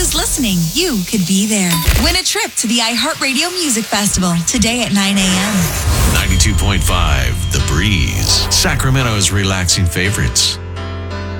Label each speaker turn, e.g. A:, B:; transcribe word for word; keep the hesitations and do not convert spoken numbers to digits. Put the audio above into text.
A: is listening, you could be there. Win a trip to the iHeartRadio Music Festival today at nine a.m.
B: ninety-two point five The Breeze, Sacramento's relaxing favorites.